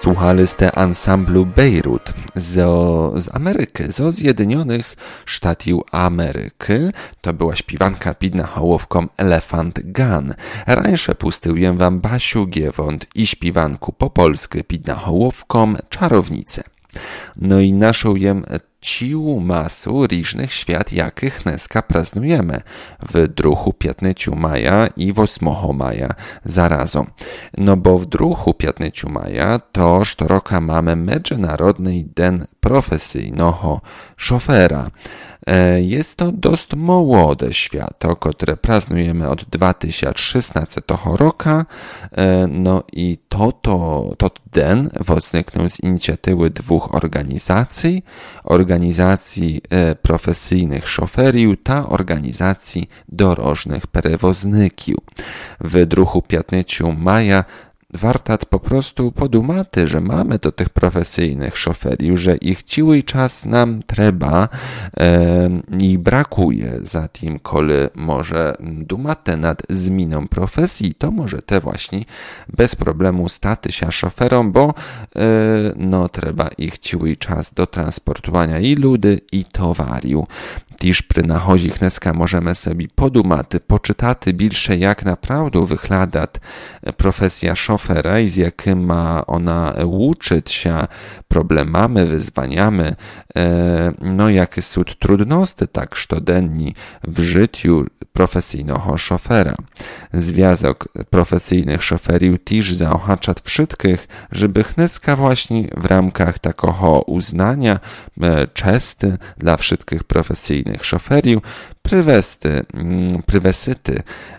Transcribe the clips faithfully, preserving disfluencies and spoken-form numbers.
słuchali ste ansamblu Beirut z, z Ameryki, z Zjednionych Sztatów Ameryki. To była śpiewanka pід nahołówką Elephant Gun. Rańsze pustyłem wam Basiu Giewont i śpiewanku po polsku pід nahołówką Czarownice. No i naszą jem ciu masu różnych świat, jakich dneska praznujemy w druhu piętnastego maja i ósmego maja zarazem. No bo w druhu piętnastego maja to sztoroka mamy Międzynarodny Den Profesyjnego Szofera. Jest to dość młode święto, które praznujemy od dwa tysiące szesnastego roku. No i to, to, to den wzniknął z inicjatywy dwóch organizacji, organizacji profesyjnych szoferiów ta organizacji dorożnych prewozników. W druhu piętnastego maja warto po prostu podumaty, że mamy do tych profesyjnych szoferiów, że ich cały czas nam trzeba e, i brakuje. Zatem, kole może dumate nad zmianą profesji, to może te właśnie bez problemu stać się szoferom, bo e, no trzeba ich cały czas do transportowania i ludy, i towariu. Tiż przy nachodzie dneska możemy sobie podumaty, poczytaty bilsze, jak naprawdę wygląda profesja szofera i z jakim ma ona uczyć się problemami, wyzwaniami, no jakie są trudności tak sztodenni w życiu profesyjnego szofera. Związek profesyjnych szoferiów też zaochacza wszystkich, żeby dneska właśnie w ramkach takiego uznania czesty dla wszystkich profesyjnych szoferiów prywesty, prywesyty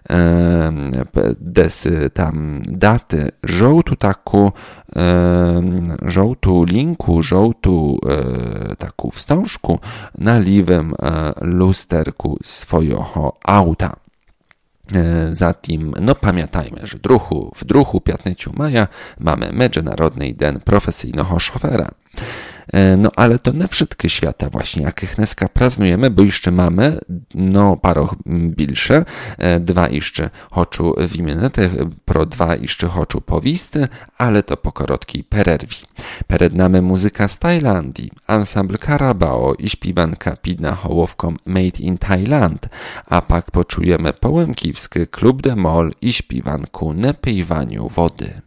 desy tam daty żołtu taku żołtu linku, żołtu taku wstążku na liwym lusterku swojego auta. Zatem, no pamiętajmy, że druhu, w druhu piętnastego maja mamy Międzynarodny Den Profesyjnego Szofera. No ale to nie wszystkie świata właśnie, jakich dneska praznujemy, bo jeszcze mamy, no paroch bilsze, dwa jeszcze choczu w imieniu tych, pro dwa jeszcze choczu powisty, ale to po korotkiej pererwi. Przed nami muzyka z Tajlandii, ansambl Carabao i śpiewanka pід nahołówką Made in Thailand, a pak poczujemy połemkiwski Klub de Mol i śpiewanku Na pijwaniu wody.